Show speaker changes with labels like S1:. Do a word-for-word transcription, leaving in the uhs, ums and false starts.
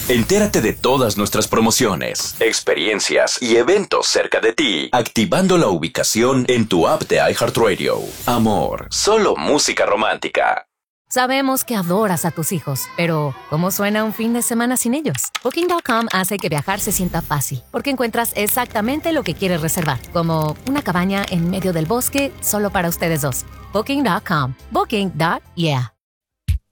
S1: Entérate de todas nuestras promociones, experiencias y eventos cerca de ti, activando la ubicación en tu app de iHeartRadio. Amor, solo música romántica.
S2: Sabemos que adoras a tus hijos, pero ¿cómo suena un fin de semana sin ellos? Booking punto com hace que viajar se sienta fácil, porque encuentras exactamente lo que quieres reservar, como una cabaña en medio del bosque solo para ustedes dos. Booking punto com. Booking. Yeah.